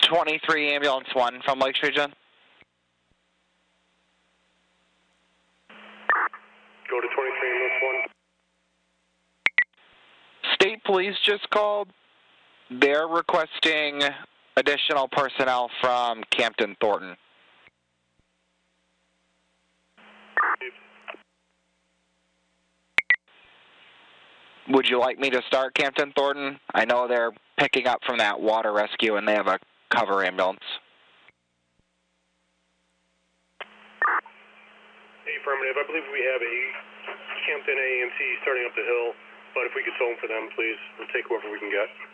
23 Ambulance 1 from Lakes Region. Go to 23 Ambulance 1. State Police just called. They're requesting additional personnel from Campton Thornton. Would you like me to start Campton Thornton? I know they're picking up from that water rescue and they have a cover ambulance. Affirmative. I believe we have a Campton AMT starting up the hill, but if we could tow them for them, please, we'll take whoever we can get.